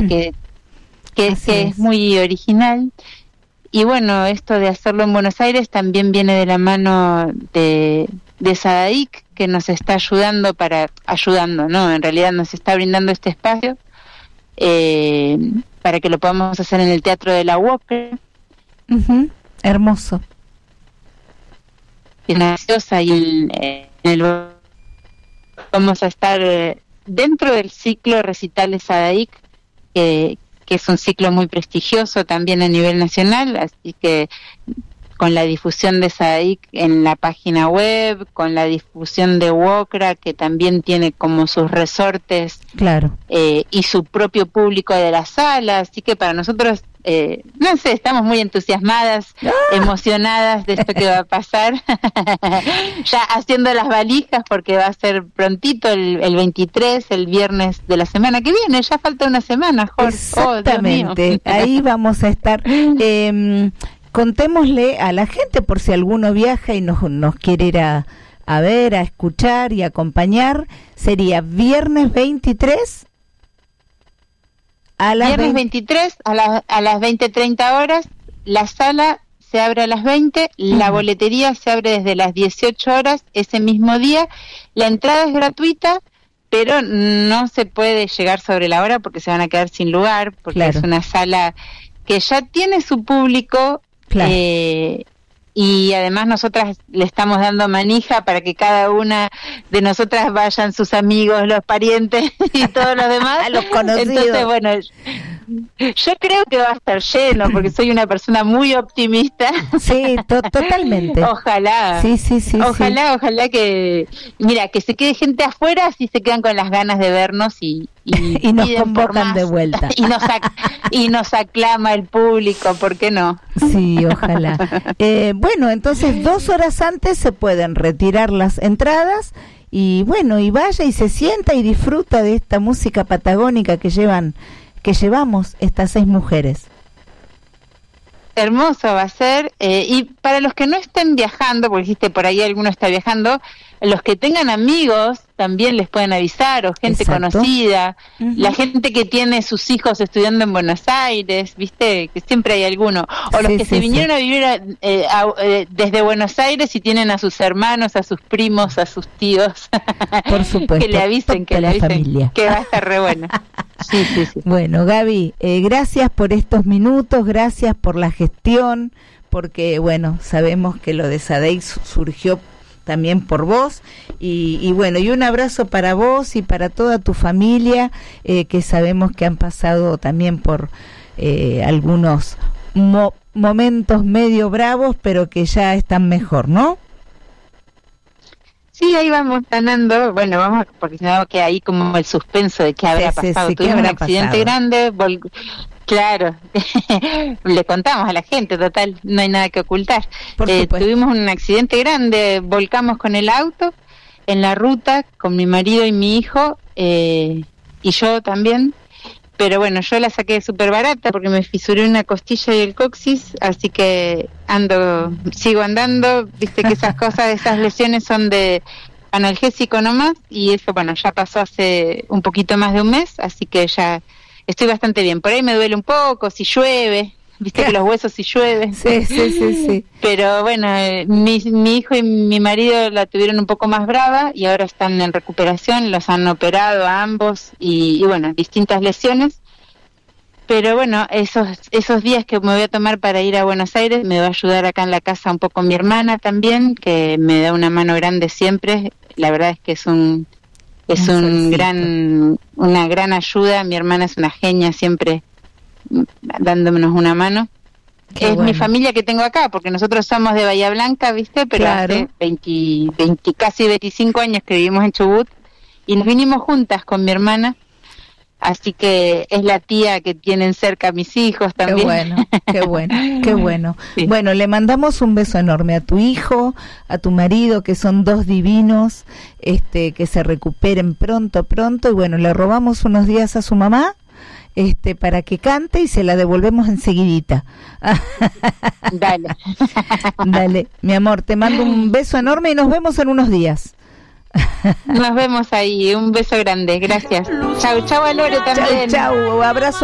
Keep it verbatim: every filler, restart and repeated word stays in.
que, que, que es. es muy original. Y bueno, esto de hacerlo en Buenos Aires también viene de la mano de, de Sadaic, que nos está ayudando para, ayudando, ¿no? En realidad nos está brindando este espacio eh, para que lo podamos hacer en el Teatro de la U O C R A. Uh-huh. Hermoso. En la gaseosa y en, en el vamos a estar eh, dentro del ciclo Recitales Sadaic, que, que es un ciclo muy prestigioso también a nivel nacional, así que con la difusión de Sadaic en la página web, con la difusión de U O C R A, que también tiene como sus resortes, claro, eh, y su propio público de la sala, así que para nosotros, eh, no sé, estamos muy entusiasmadas, ¡ah!, emocionadas de esto que va a pasar, ya haciendo las valijas, porque va a ser prontito, el, el veintitrés, el viernes de la semana que viene, ya falta una semana, Jorge. Exactamente, oh, ahí vamos a estar. Eh, Contémosle a la gente, por si alguno viaja y nos, nos quiere ir a, a ver, a escuchar y acompañar, sería viernes veintitrés a las viernes veintitrés a, la, a las veinte treinta horas, la sala se abre a las veinte, uh-huh. La boletería se abre desde las dieciocho horas ese mismo día, la entrada es gratuita, pero no se puede llegar sobre la hora porque se van a quedar sin lugar, porque claro, es una sala que ya tiene su público. Claro. Eh, y además nosotras le estamos dando manija para que cada una de nosotras vayan sus amigos, los parientes y todos los demás. A los conocidos. Entonces, bueno, yo creo que va a estar lleno porque soy una persona muy optimista. Sí, to- totalmente. Ojalá. Sí, sí, sí. Ojalá, sí. ojalá que, mira, que se quede gente afuera, así se quedan con las ganas de vernos y y, y nos convocan de vuelta. Y nos, ac- y nos aclama el público, ¿por qué no? Sí, ojalá. Eh, bueno, entonces dos horas antes se pueden retirar las entradas y bueno, y vaya y se sienta y disfruta de esta música patagónica que llevan, que llevamos estas seis mujeres. Hermoso va a ser, eh, y para los que no estén viajando, porque dijiste por ahí alguno está viajando, los que tengan amigos también les pueden avisar, o gente Exacto. conocida, uh-huh. la gente que tiene sus hijos estudiando en Buenos Aires, viste, que siempre hay alguno, o los sí, que sí, se sí. vinieron a vivir a, eh, a, eh, desde Buenos Aires y tienen a sus hermanos, a sus primos, a sus tíos, por supuesto, que le avisen, que le avisen, familia. Que va a estar re bueno. Sí, sí, sí. Bueno, Gaby, eh, gracias por estos minutos, gracias por la gestión, porque bueno, sabemos que lo de Sadaic surgió también por vos, y, y bueno, y un abrazo para vos y para toda tu familia, eh, que sabemos que han pasado también por eh, algunos mo- momentos medio bravos, pero que ya están mejor, ¿no? Sí, ahí vamos ganando, bueno, vamos, porque si no queda ahí como el suspenso de qué habrá sí, pasado. Sí, sí, Tuvimos un accidente pasado? grande, vol- claro, le contamos a la gente, total, no hay nada que ocultar. Eh, tuvimos un accidente grande, volcamos con el auto en la ruta con mi marido y mi hijo, eh, y yo también. Pero bueno, yo la saqué súper barata porque me fisuré una costilla y el coxis, así que ando, sigo andando, viste que esas cosas, esas lesiones son de analgésico nomás, y eso, bueno, ya pasó hace un poquito más de un mes, así que ya estoy bastante bien. Por ahí me duele un poco, si llueve, viste que los huesos si llueven. Sí, sí, sí, sí. Pero bueno, eh, mi, mi hijo y mi marido la tuvieron un poco más brava y ahora están en recuperación, los han operado a ambos y, y bueno, distintas lesiones. Pero bueno, esos esos días que me voy a tomar para ir a Buenos Aires me va a ayudar acá en la casa un poco mi hermana también, que me da una mano grande siempre. La verdad es que es un es un, un gran una gran ayuda. Mi hermana es una genia, siempre dándonos una mano. Qué es bueno. Mi familia que tengo acá, porque nosotros somos de Bahía Blanca, ¿viste? Pero claro. hace veinte, veinte, casi veinticinco años que vivimos en Chubut y nos vinimos juntas con mi hermana. Así que es la tía que tienen cerca a mis hijos también. Qué bueno, qué bueno, qué bueno. Sí. Bueno, le mandamos un beso enorme a tu hijo, a tu marido, que son dos divinos, este, que se recuperen pronto, pronto. Y bueno, le robamos unos días a su mamá, este, para que cante y se la devolvemos enseguidita. Dale. Dale, mi amor, te mando un beso enorme y nos vemos en unos días. Nos vemos ahí, un beso grande, gracias. Chau, chau a Lore también. Chau, chau, abrazo.